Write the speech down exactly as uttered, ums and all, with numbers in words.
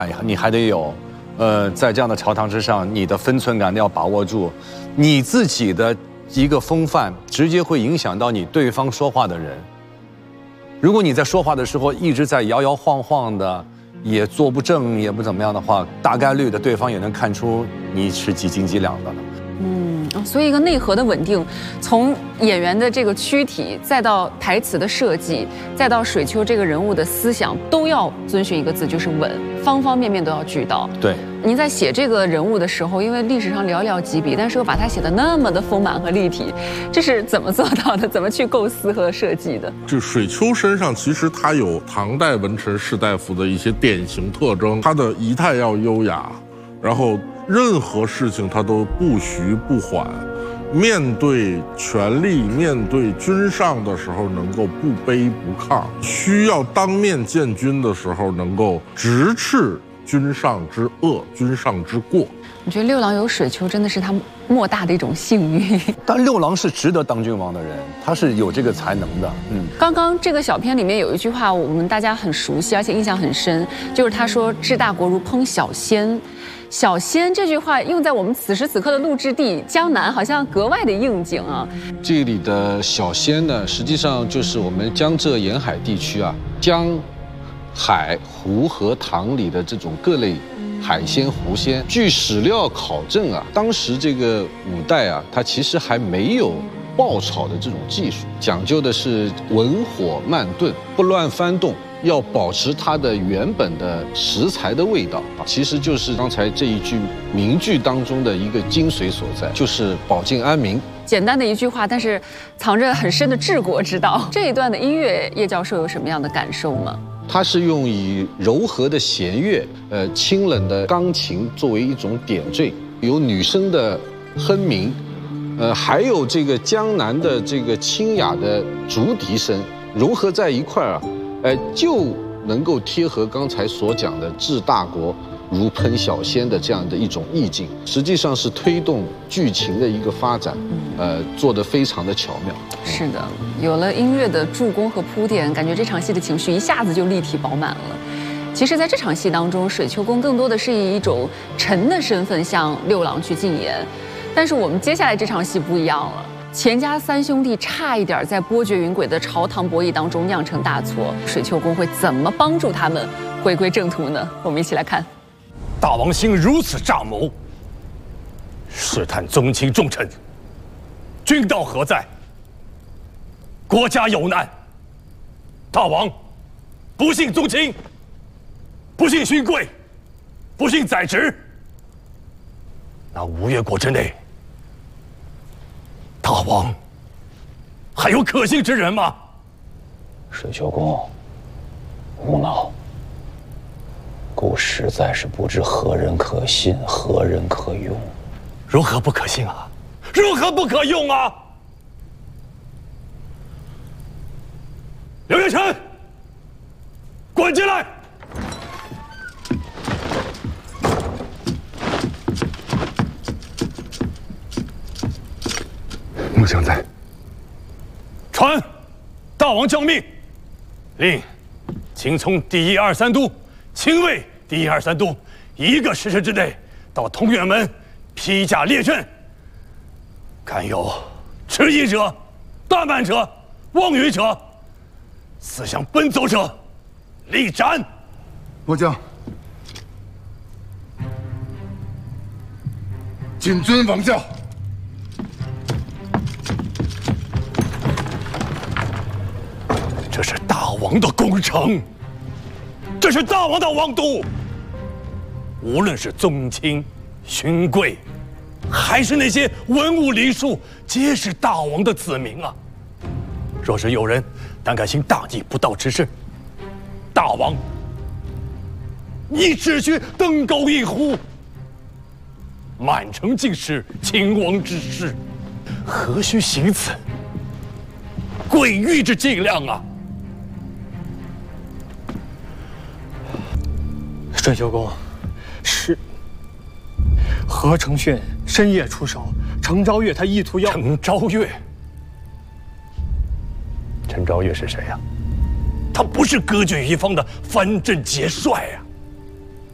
哎呀，你还得有，呃，在这样的朝堂之上，你的分寸感要把握住，你自己的一个风范，直接会影响到你对方说话的人。如果你在说话的时候一直在摇摇晃晃的，也坐不正，也不怎么样的话，大概率的对方也能看出你是几斤几两的了。 嗯，所以一个内核的稳定，从演员的这个躯体，再到台词的设计，再到水丘这个人物的思想，都要遵循一个字，就是稳，方方面面都要俱到。 对， 您在写这个人物的时候，因为历史上寥寥几笔，但是又把它写得那么的丰满和立体，这是怎么做到的？怎么去构思和设计的？ 这水丘身上其实他有唐代文臣士大夫的一些典型特征，他的仪态要优雅，然后任何事情他都不徐不缓，面对权力、面对君上的时候能够不卑不亢，需要当面见君的时候能够直斥君上之恶、君上之过。 我觉得六郎有水丘真的是他莫大的一种幸运。 但六郎是值得当君王的人，他是有这个才能的。嗯， 刚刚这个小片里面有一句话，我们大家很熟悉，而且印象很深，就是他说“治大国如烹小鲜”。小鲜这句话用在我们此时此刻的录制地江南，好像格外的应景啊。 这里的小鲜呢，实际上就是我们江浙沿海地区啊，江、海、湖和塘里的这种各类海鲜、湖鲜。据史料考证啊，当时这个五代啊，它其实还没有爆炒的这种技术，讲究的是文火慢炖，不乱翻动。要保持它的原本的食材的味道，其实就是刚才这一句名句当中的一个精髓所在，就是保境安民。 简单的一句话，但是藏着很深的治国之道。这一段的音乐，叶教授有什么样的感受吗？ 它是用以柔和的弦乐，呃，清冷的钢琴作为一种点缀，有女声的哼鸣，呃，还有这个江南的这个清雅的竹笛声融合在一块儿啊。呃，就能够贴合刚才所讲的治大国如烹小鲜的这样的一种意境，实际上是推动剧情的一个发展，呃，做得非常的巧妙。 是的，有了音乐的助攻和铺垫，感觉这场戏的情绪一下子就立体饱满了。其实，在这场戏当中，水丘宫更多的是以一种臣的身份向六郎去进言，但是我们接下来这场戏不一样了。钱家三兄弟差一点在波谲云诡的朝堂博弈当中酿成大错，水丘宫会怎么帮助他们回归正途呢？我们一起来看。 大王行如此诈谋，试探宗亲重臣，君道何在？国家有难，大王不幸宗亲，不幸勋贵，不幸宰侄。那吴越国之内，大王还有可信之人吗？ 水丘宫，勿恼。孤实在是不知何人可信，何人可用。 如何不可信啊？如何不可用啊？刘元臣，滚进来！ 末将在。 传，大王降命，令请从第一二三都、亲卫第一二三都一个时辰之内到通远门披甲列阵，敢有迟疑者、怠慢者、妄语者，思想奔走者，立斩。 末将谨遵王教。 这是大王的工程，这是大王的王都。无论是宗亲、勋贵，还是那些文武礼数，皆是大王的子民啊。若是有人胆敢行大逆不道之事，大王，你只需登高一呼，满城尽是秦王之事，何须行此鬼域之伎俩啊！ 水丘宫，是何承训深夜出手，程昭月他意图要…… 程昭月，陈昭月是谁呀、啊？他不是割据一方的藩镇节帅呀、啊！